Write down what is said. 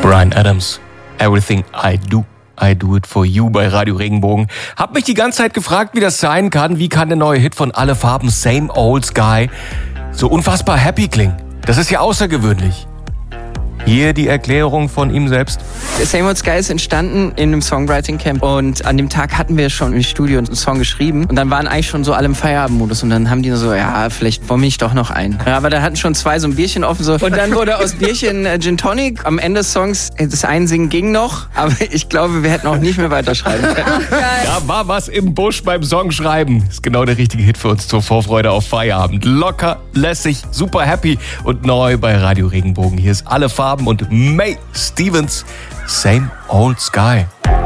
Bryan Adams, Everything I Do It For You bei Radio Regenbogen. Hab mich die ganze Zeit gefragt, wie das sein kann. Wie kann der neue Hit von Alle Farben, Same Old Sky, so unfassbar happy klingen? Das ist ja außergewöhnlich. Hier die Erklärung von ihm selbst. Same Old Sky ist entstanden in einem Songwriting Camp und an dem Tag hatten wir schon im Studio einen Song geschrieben und dann waren eigentlich schon so alle im Feierabendmodus und dann haben die nur so, ja, vielleicht bombe ich doch noch ein. Ja, aber da hatten schon zwei so ein Bierchen offen so und dann wurde aus Bierchen Gin Tonic. Am Ende des Songs, das Einsingen ging noch, aber ich glaube, wir hätten auch nicht mehr weiterschreiben können. Da war was im Busch beim Songschreiben. Ist genau der richtige Hit für uns zur Vorfreude auf Feierabend. Locker, lässig, super happy und neu bei Radio Regenbogen. Hier ist Alle Farben und May Stevens, Same Old Sky.